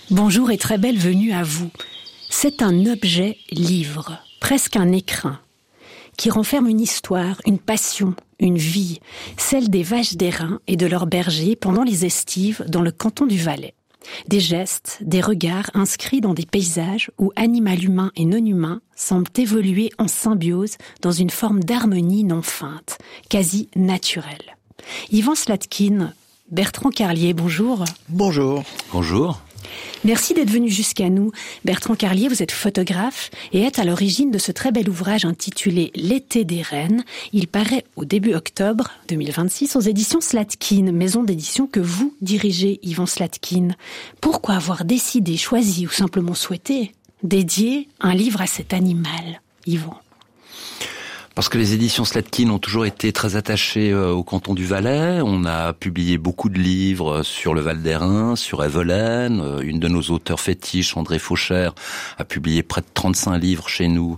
Bonjour et très belle venue à vous. C'est un objet livre, presque un écrin, qui renferme une histoire, une passion, une vie, celle des vaches d'airain et de leurs bergers pendant les estives dans le canton du Valais. Des gestes, des regards inscrits dans des paysages où animal humain et non humain semblent évoluer en symbiose dans une forme d'harmonie non feinte, quasi naturelle. Yvan Slatkin, Bertrand Carlier, bonjour. Bonjour. Bonjour. Merci d'être venu jusqu'à nous. Bertrand Carlier, vous êtes photographe et êtes à l'origine de ce très bel ouvrage intitulé L'été des rennes. Il paraît au début octobre 2026 aux éditions Slatkin, maison d'édition que vous dirigez, Yvan Slatkin. Pourquoi avoir décidé, choisi ou simplement souhaité dédier un livre à cet animal, Yvan ? Parce que les éditions Slatkin ont toujours été très attachées au canton du Valais. On a publié beaucoup de livres sur le Val d'Airain, sur Evelaine. Une de nos auteurs fétiches, André Fauchère, a publié près de 35 livres chez nous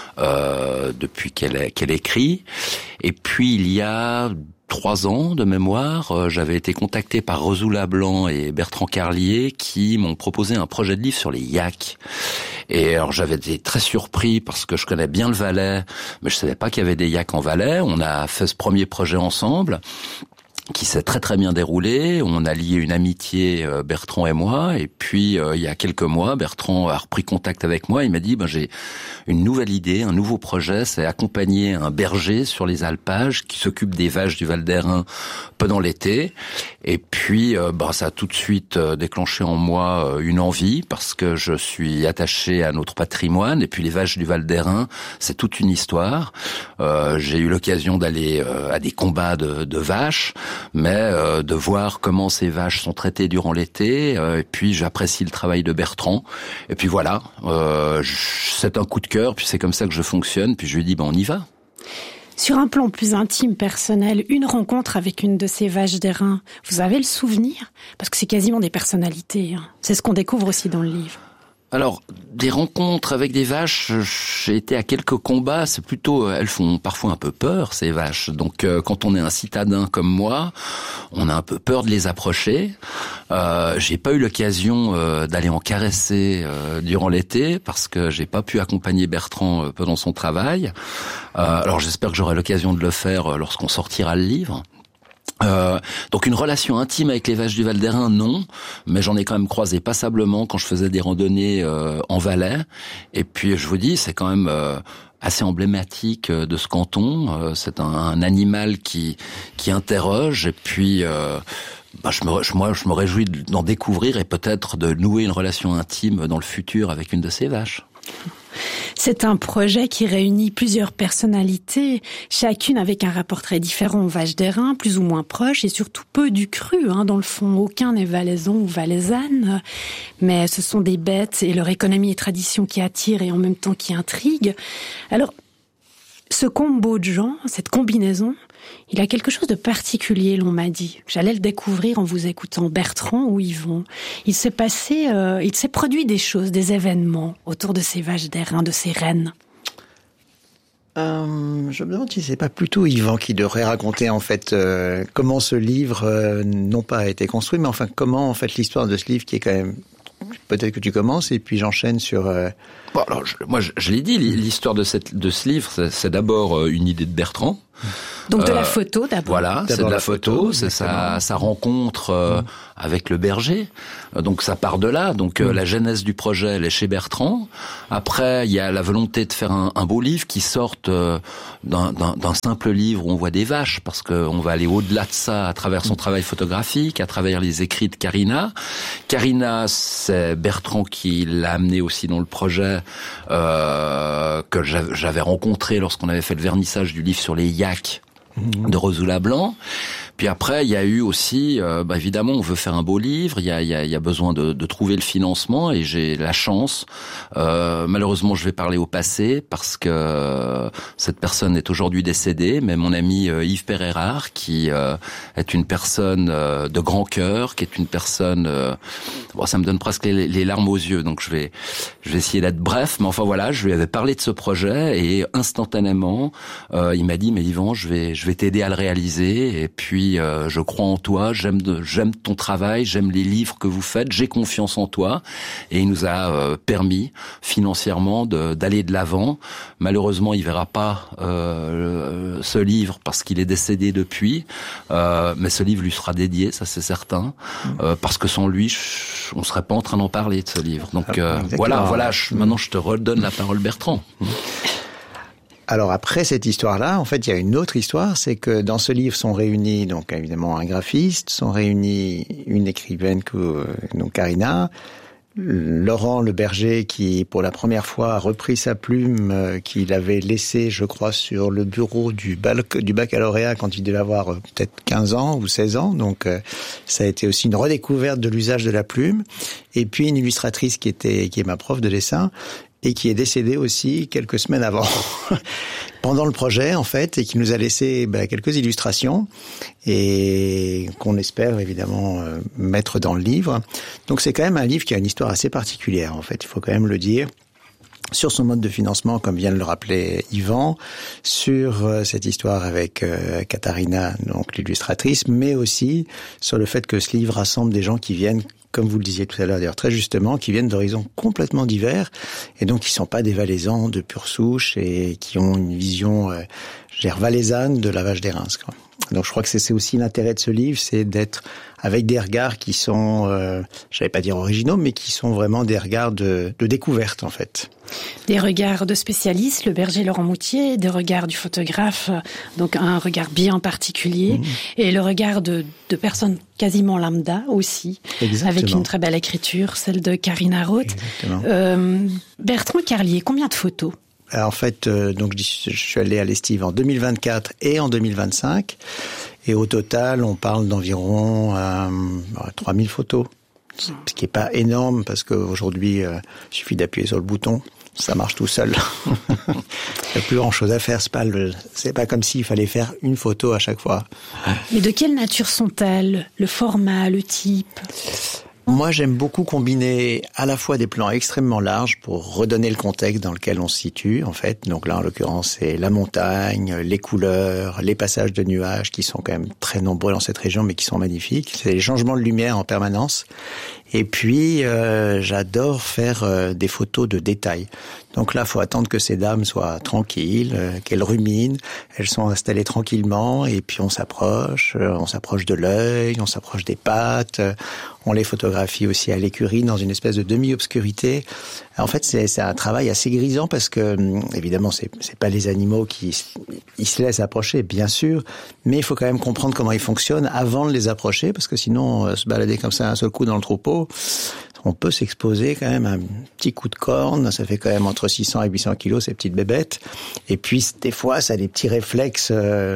depuis qu'elle écrit. Et puis il y a 3 ans de mémoire, j'avais été contacté par Rosoula Blanc et Bertrand Carlier qui m'ont proposé un projet de livre sur les yaks. Et alors j'avais été très surpris parce que je connais bien le Valais, mais je savais pas qu'il y avait des yaks en Valais. On a fait ce premier projet ensemble, qui s'est très très bien déroulé. On a lié une amitié, Bertrand et moi, et puis il y a quelques mois, Bertrand a repris contact avec moi, il m'a dit j'ai une nouvelle idée, un nouveau projet, c'est accompagner un berger sur les alpages qui s'occupe des vaches du Val d'Airain pendant l'été. Et puis ça a tout de suite déclenché en moi une envie, parce que je suis attaché à notre patrimoine, et puis les vaches du Val d'Airain, c'est toute une histoire. J'ai eu l'occasion d'aller à des combats de vaches, mais de voir comment ces vaches sont traitées durant l'été, et puis j'apprécie le travail de Bertrand, et puis voilà, c'est un coup de cœur, puis c'est comme ça que je fonctionne, puis je lui dis on y va. Sur un plan plus intime, personnel, une rencontre avec une de ces vaches d'airain, vous avez le souvenir ? Parce que c'est quasiment des personnalités, hein. C'est ce qu'on découvre aussi dans le livre. Alors, des rencontres avec des vaches, j'ai été à quelques combats, c'est plutôt, elles font parfois un peu peur, ces vaches. Donc, quand on est un citadin comme moi, on a un peu peur de les approcher. J'ai pas eu l'occasion d'aller en caresser durant l'été, parce que j'ai pas pu accompagner Bertrand pendant son travail. Alors, j'espère que j'aurai l'occasion de le faire lorsqu'on sortira le livre. Donc une relation intime avec les vaches du Val d'Airain, non, mais j'en ai quand même croisé passablement quand je faisais des randonnées en Valais. Et puis je vous dis, c'est quand même assez emblématique de ce canton. C'est un animal qui interroge, et puis je me réjouis d'en découvrir et peut-être de nouer une relation intime dans le futur avec une de ces vaches. C'est un projet qui réunit plusieurs personnalités, chacune avec un rapport très différent aux vaches d'airain, plus ou moins proche, et surtout peu du cru, dans le fond. Aucun n'est valaisan ou valaisanne, mais ce sont des bêtes et leur économie et tradition qui attirent et en même temps qui intriguent. Alors, ce combo de gens, cette combinaison, il a quelque chose de particulier, l'on m'a dit. J'allais le découvrir en vous écoutant, Bertrand ou Yvan. Il s'est produit des choses, des événements autour de ces vaches d'airain, de ces rennes. Je me demande si c'est pas plutôt Yvan qui devrait raconter en fait comment ce livre non pas a été construit, mais enfin comment en fait l'histoire de ce livre qui est quand même. Peut-être que tu commences et puis j'enchaîne sur. Bon, alors je l'ai dit, l'histoire de ce livre, c'est d'abord une idée de Bertrand. Donc de la photo d'abord. Voilà, c'est de la photo, c'est sa rencontre avec le berger. Donc ça part de là. Donc la genèse du projet, elle est chez Bertrand. Après, il y a la volonté de faire un beau livre qui sorte d'un simple livre où on voit des vaches, parce qu'on va aller au-delà de ça à travers son travail photographique, à travers les écrits de Karina. Karina, c'est Bertrand qui l'a amené aussi dans le projet que j'avais rencontré lorsqu'on avait fait le vernissage du livre sur les yaks de Rosoula Blanc. Puis après, il y a eu aussi, évidemment, on veut faire un beau livre, il y a besoin de trouver le financement, et j'ai la chance, malheureusement je vais parler au passé, parce que cette personne est aujourd'hui décédée, mais mon ami Yves Pereyrard, qui est une personne de grand cœur, qui est une personne Bon, ça me donne presque les larmes aux yeux, donc je vais essayer d'être bref, mais enfin voilà, je lui avais parlé de ce projet et instantanément, il m'a dit mais Yvan, je vais t'aider à le réaliser et puis je crois en toi, j'aime ton travail, j'aime les livres que vous faites, j'ai confiance en toi et il nous a permis financièrement d'aller de l'avant. Malheureusement, il verra pas ce livre parce qu'il est décédé depuis, mais ce livre lui sera dédié, ça c'est certain, parce que sans lui, on serait pas en train d'en parler de ce livre. Donc voilà. Maintenant, je te redonne la parole, Bertrand. Alors après cette histoire-là, en fait, il y a une autre histoire, c'est que dans ce livre sont réunis, donc évidemment un graphiste, sont réunis une écrivaine, donc Karina, Laurent Le Berger qui, pour la première fois, a repris sa plume qu'il avait laissée, je crois, sur le bureau du baccalauréat quand il devait avoir peut-être 15 ans ou 16 ans. Donc, ça a été aussi une redécouverte de l'usage de la plume. Et puis, une illustratrice qui est ma prof de dessin et qui est décédée aussi quelques semaines avant, pendant le projet en fait, et qui nous a laissé quelques illustrations et qu'on espère évidemment mettre dans le livre. Donc c'est quand même un livre qui a une histoire assez particulière en fait, il faut quand même le dire. Sur son mode de financement, comme vient de le rappeler Yvan, sur cette histoire avec Katharina, donc l'illustratrice, mais aussi sur le fait que ce livre rassemble des gens qui viennent, comme vous le disiez tout à l'heure d'ailleurs très justement, qui viennent d'horizons complètement divers et donc qui sont pas des Valaisans de pure souche et qui ont une vision valaisanne de la vache des Reims, quoi. Donc je crois que c'est aussi l'intérêt de ce livre, c'est d'être avec des regards qui sont, j'allais pas dire originaux, mais qui sont vraiment des regards de découverte en fait. Des regards de spécialistes, Le Berger, Laurent Moutier, des regards du photographe, donc un regard bien particulier, et le regard de personnes quasiment lambda aussi, exactement, avec une très belle écriture, celle de Karina Roth. Bertrand Carlier, combien de photos ? En fait, donc je suis allé à l'Estive en 2024 et en 2025, et au total, on parle d'environ 3000 photos, ce qui est pas énorme parce qu'aujourd'hui, il suffit d'appuyer sur le bouton, ça marche tout seul. Il n'y a plus grand-chose à faire, c'est pas comme s'il fallait faire une photo à chaque fois. Mais de quelle nature sont-elles ? Le format, le type ? Moi, j'aime beaucoup combiner à la fois des plans extrêmement larges pour redonner le contexte dans lequel on se situe, en fait. Donc là, en l'occurrence, c'est la montagne, les couleurs, les passages de nuages qui sont quand même très nombreux dans cette région, mais qui sont magnifiques. C'est les changements de lumière en permanence. Et puis, j'adore faire des photos de détails. Donc là, faut attendre que ces dames soient tranquilles, qu'elles ruminent. Elles sont installées tranquillement et puis on s'approche de l'œil, on s'approche des pattes. On les photographie aussi à l'écurie dans une espèce de demi-obscurité. En fait, c'est un travail assez grisant parce que, évidemment, c'est pas les animaux ils se laissent approcher, bien sûr, mais il faut quand même comprendre comment ils fonctionnent avant de les approcher parce que sinon, se balader comme ça un seul coup dans le troupeau, on peut s'exposer quand même à un petit coup de corne. Ça fait quand même entre 600 et 800 kilos, ces petites bébêtes. Et puis, des fois, ça a des petits réflexes.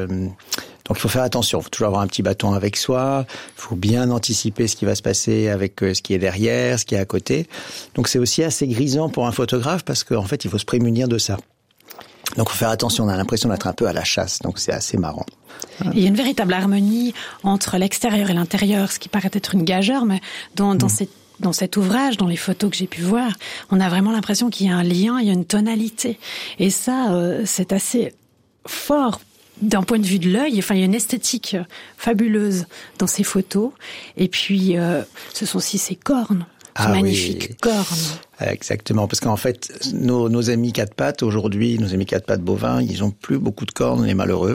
Donc, il faut faire attention. Il faut toujours avoir un petit bâton avec soi. Il faut bien anticiper ce qui va se passer avec ce qui est derrière, ce qui est à côté. Donc, c'est aussi assez grisant pour un photographe parce qu'en fait, il faut se prémunir de ça. Donc, il faut faire attention. On a l'impression d'être un peu à la chasse. Donc, c'est assez marrant. Il y a une véritable harmonie entre l'extérieur et l'intérieur, ce qui paraît être une gageure, mais dans cet ouvrage, dans les photos que j'ai pu voir, on a vraiment l'impression qu'il y a un lien, il y a une tonalité. Et ça, c'est assez fort d'un point de vue de l'œil. Enfin, il y a une esthétique fabuleuse dans ces photos. Et puis, ce sont aussi ces cornes, ces magnifiques cornes. Exactement, parce qu'en fait, nos amis quatre pattes, aujourd'hui, nos amis quatre pattes bovins, ils ont plus beaucoup de cornes, les malheureux.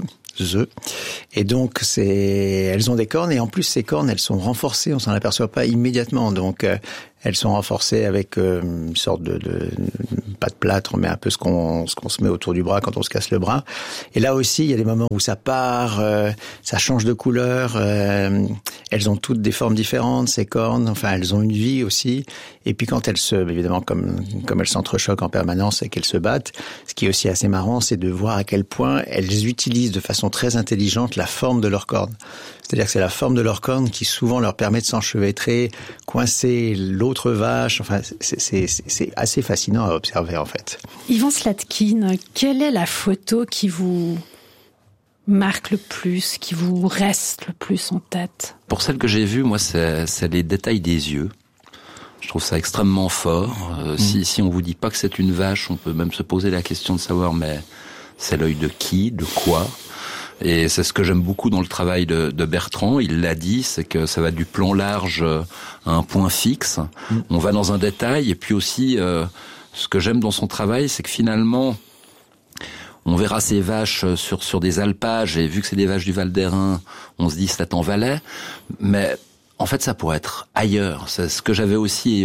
Et donc elles ont des cornes et en plus ces cornes elles sont renforcées, on s'en aperçoit pas immédiatement, donc elles sont renforcées avec une sorte de pas de plâtre mais un peu ce qu'on se met autour du bras quand on se casse le bras. Et là aussi il y a des moments où ça part, ça change de couleur, elles ont toutes des formes différentes ces cornes, enfin elles ont une vie aussi. Et puis quand évidemment comme elles s'entrechoquent en permanence et qu'elles se battent, ce qui est aussi assez marrant, c'est de voir à quel point elles utilisent de façon très intelligente la forme de leurs cornes. C'est-à-dire que c'est la forme de leurs cornes qui souvent leur permet de s'enchevêtrer, coincer l'autre vache. Enfin, c'est assez fascinant à observer en fait. Yvan Slatkin, quelle est la photo qui vous marque le plus, qui vous reste le plus en tête ? Pour celle que j'ai vue, moi, c'est les détails des yeux. Je trouve ça extrêmement fort. Si on vous dit pas que c'est une vache, on peut même se poser la question de savoir, mais c'est l'œil de qui, de quoi? Et c'est ce que j'aime beaucoup dans le travail de Bertrand. Il l'a dit, c'est que ça va du plan large à un point fixe. On va dans un détail. Et puis aussi, ce que j'aime dans son travail, c'est que finalement, on verra ces vaches sur des alpages. Et vu que c'est des vaches du Val d'Airain, on se dit c'est en Valais. Mais en fait, ça pourrait être ailleurs. C'est ce que j'avais aussi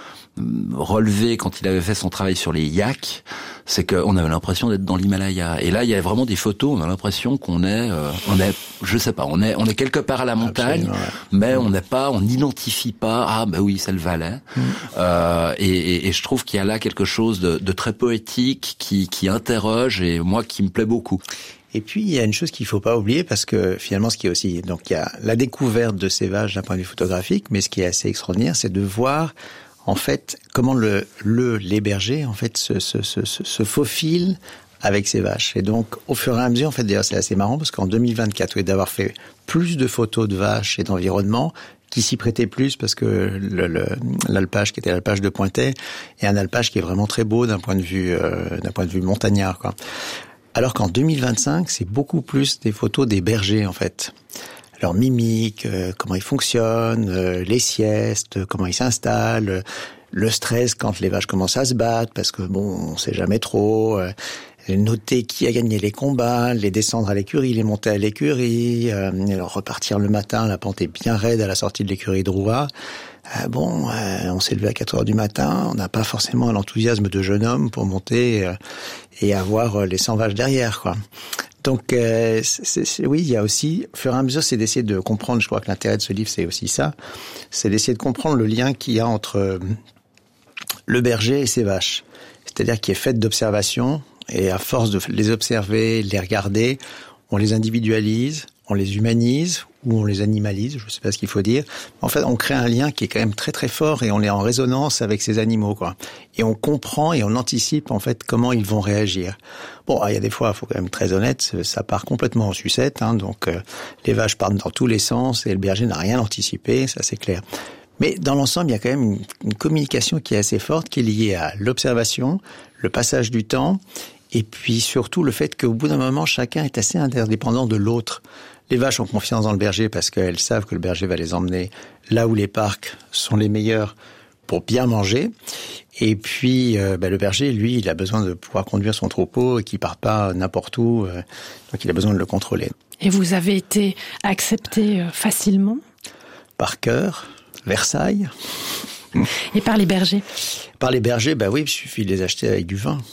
relevé quand il avait fait son travail sur les yaks, c'est qu'on avait l'impression d'être dans l'Himalaya. Et là, il y a vraiment des photos, on a l'impression qu'on est, je sais pas, on est quelque part à la montagne, mais on n'identifie pas, ah bah oui, c'est le Valais. Et je trouve qu'il y a là quelque chose de très poétique qui interroge et moi qui me plaît beaucoup. Et puis, il y a une chose qu'il faut pas oublier, parce que finalement, ce qui est aussi, donc il y a la découverte de ces vaches d'un point de vue photographique, mais ce qui est assez extraordinaire, c'est de voir en fait comment les bergers en fait se faufilent avec ces vaches. Et donc au fur et à mesure, en fait, d'ailleurs c'est assez marrant parce qu'en 2024, d'avoir fait plus de photos de vaches et d'environnement qui s'y prêtait plus parce que l'alpage qui était l'alpage de Pointet est un alpage qui est vraiment très beau d'un point de vue montagnard, quoi. Alors qu'en 2025, c'est beaucoup plus des photos des bergers en fait. Leur mimique, comment ils fonctionnent, les siestes, comment ils s'installent, le stress quand les vaches commencent à se battre, parce que bon, on sait jamais trop, noter qui a gagné les combats, les descendre à l'écurie, les monter à l'écurie, alors repartir le matin, la pente est bien raide à la sortie de l'écurie de Roua. On s'est levé à 4 heures du matin, on n'a pas forcément l'enthousiasme de jeune homme pour monter et avoir les 100 vaches derrière, quoi. Donc, oui, il y a aussi, au fur et à mesure, c'est d'essayer de comprendre, je crois que l'intérêt de ce livre, c'est aussi ça, c'est d'essayer de comprendre le lien qu'il y a entre le berger et ses vaches. C'est-à-dire qui est fait d'observation, et à force de les observer, les regarder, on les individualise, on les humanise, ou on les animalise, je ne sais pas ce qu'il faut dire. En fait, on crée un lien qui est quand même très très fort et on est en résonance avec ces animaux, quoi. Et on comprend et on anticipe en fait comment ils vont réagir. Bon, il y a des fois, il faut quand même être très honnête, ça part complètement en sucette, hein, donc les vaches partent dans tous les sens et le berger n'a rien anticipé, ça c'est clair. Mais dans l'ensemble, il y a quand même une communication qui est assez forte, qui est liée à l'observation, le passage du temps, et puis surtout le fait qu'au bout d'un moment, chacun est assez interdépendant de l'autre. Les vaches ont confiance dans le berger parce qu'elles savent que le berger va les emmener là où les parcs sont les meilleurs pour bien manger. Et puis, le berger, lui, il a besoin de pouvoir conduire son troupeau et qu'il parte pas n'importe où. Donc, il a besoin de le contrôler. Et vous avez été accepté facilement ? Par cœur, Versailles. Et par les bergers ? Par les bergers, oui, il suffit de les acheter avec du vin.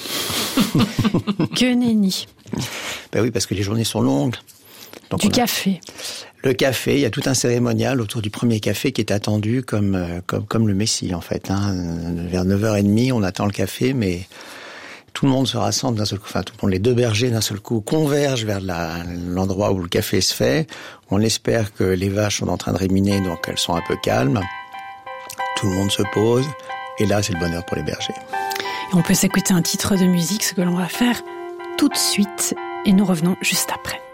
Que nenni. Oui, parce que les journées sont longues. Donc du café. Le café, il y a tout un cérémonial autour du premier café qui est attendu comme le Messie, en fait. Hein. Vers 9h30, on attend le café, mais tout le monde se rassemble d'un seul coup. Enfin, tout le monde, les deux bergers d'un seul coup convergent vers l'endroit où le café se fait. On espère que les vaches sont en train de ruminer, donc elles sont un peu calmes. Tout le monde se pose. Et là, c'est le bonheur pour les bergers. Et on peut s'écouter un titre de musique, ce que l'on va faire tout de suite. Et nous revenons juste après.